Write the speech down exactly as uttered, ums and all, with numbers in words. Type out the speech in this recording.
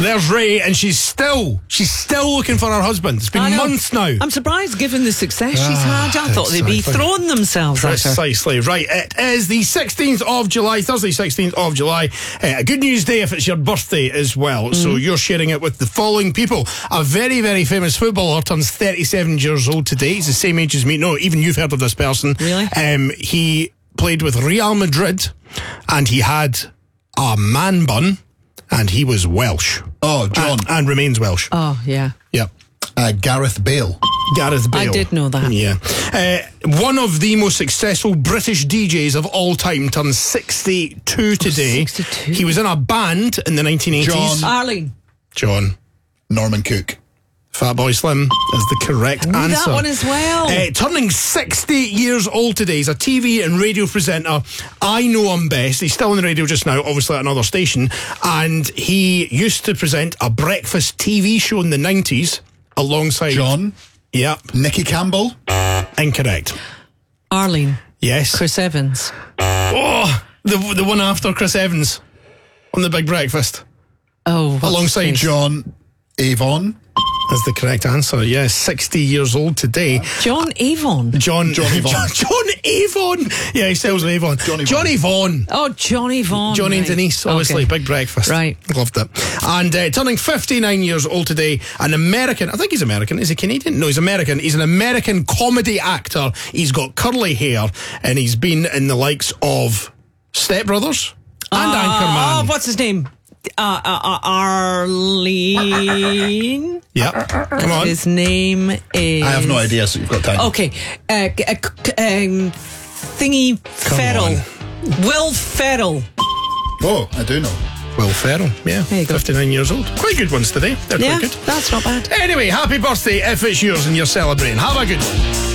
There's Ray, and she's still, she's still looking for her husband. It's been months now. I'm surprised, given the success she's Ah, had. I thought they'd be exactly. throwing themselves at her. Precisely. Right, it is the sixteenth of July, Thursday sixteenth of July. Uh, a good news day if it's your birthday as well. Mm. So you're sharing it with the following people. A very, very famous footballer turns thirty-seven years old today. He's the same age as me. No, even you've heard of this person. Really? Um, he played with Real Madrid, and he had a man bun, and he was Welsh. Oh, John. And, and remains Welsh. Oh, yeah. Yep. Uh, Gareth Bale. Gareth Bale. I did know that. Yeah. Uh, one of the most successful British D Js of all time turns sixty-two today. sixty-two? He was in a band in the nineteen eighties. John. Arlene. John. Norman Cook. Fatboy Slim is the correct Ooh, answer. that one as well. Uh, turning sixty years old today. He's a T V and radio presenter. I know him best. He's still on the radio just now, obviously at another station. And he used to present a breakfast T V show in the nineties alongside... John. Yep. Nicky Campbell. Incorrect. Arlene. Yes. Chris Evans. Oh, the the one after Chris Evans on The Big Breakfast. Oh, what's Alongside his face? John Avon. That's the correct answer. Yes, sixty years old today. John Avon. John Johnny Vaughan. John, John Avon. Yeah, he sells Avon. Johnny Johnny Vaughan. Oh, Johnny Vaughan. Johnny and right. Denise, obviously, Okay. Big Breakfast. Right. Loved it. And uh, turning fifty-nine years old today, an American, I think he's American, is he Canadian? No, he's American. He's an American comedy actor. He's got curly hair, and he's been in the likes of Step Brothers and Oh, Anchorman. what's his name? Uh, uh, uh, Arlene. Yep. Come on. His name is. I have no idea, so you've got time. Okay. Uh, c- uh, c- um, thingy Ferrell. Will Ferrell. Oh, I do know. Will Ferrell, yeah. There you go. fifty-nine years old. Quite good ones today. They're Yeah, quite good. that's not bad. Anyway, happy birthday if it's yours and you're celebrating. Have a good one.